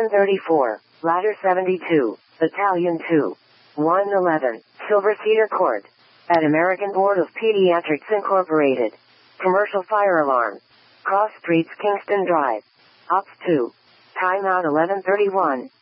1134, Ladder 72, Battalion 2. 111, Silver Cedar Court. At American Board of Pediatrics Incorporated. Commercial fire alarm. Cross Streets, Kingston Drive. Ops 2. Timeout 11:31.